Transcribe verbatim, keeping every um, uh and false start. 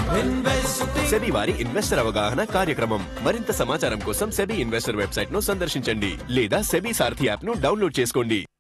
SEBI వారి investor అవగాహన కార్యక్రమం. మరింత సమాచారం కోసం సెబీ ఇన్వెస్టర్ వెబ్సైట్ ను సందర్శించండి లేదా సెబీ సారథి యాప్ ను డౌన్లోడ్ చేసుకోండి.